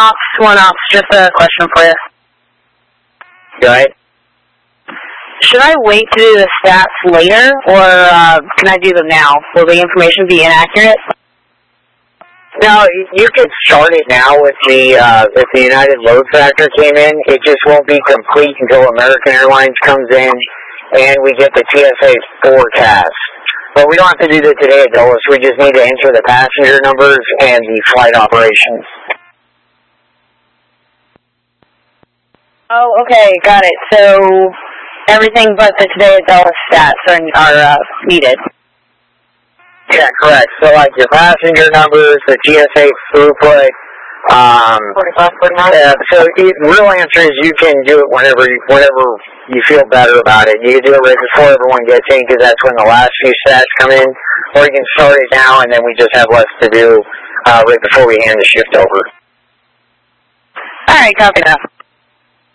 One ops, just a question for you. Go ahead. Should I wait to do the stats later, or can I do them now? Will the information be inaccurate? No, you could start it now with the if the United load factor came in. It just won't be complete until American Airlines comes in and we get the TSA forecast. But we don't have to do that today at Dulles. We just need to enter the passenger numbers and the flight operations. Oh, okay, got it. So everything but the today at Dulles stats are needed. Yeah, correct. So like your passenger numbers, the TSA throughput. So the real answer is you can do it whenever you feel better about it. You can do it right before everyone gets in because that's when the last few stats come in. Or you can start it now and then we just have less to do right before we hand the shift over. All right, copy that.